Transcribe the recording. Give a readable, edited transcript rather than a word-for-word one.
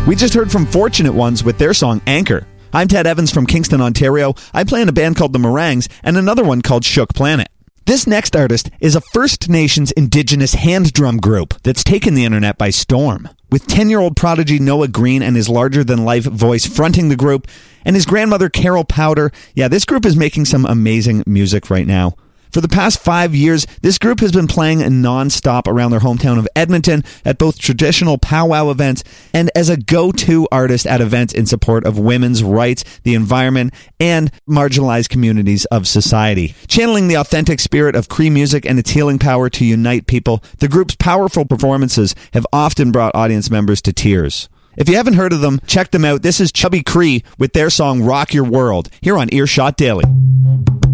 We just heard from Fortunate Ones with their song Anchor. I'm Ted Evans from Kingston, Ontario. I play in a band called the Meringues and another one called Shook Planet. This next artist is a First Nations Indigenous hand drum group that's taken the internet by storm. With 10-year-old prodigy Noah Green and his larger-than-life voice fronting the group, and his grandmother Carol Powder, this group is making some amazing music right now. For the past 5 years, this group has been playing non-stop around their hometown of Edmonton at both traditional powwow events and as a go-to artist at events in support of women's rights, the environment, and marginalized communities of society. Channeling the authentic spirit of Cree music and its healing power to unite people, the group's powerful performances have often brought audience members to tears. If you haven't heard of them, check them out. This is Chubby Cree with their song Rock Your World, here on Earshot Daily.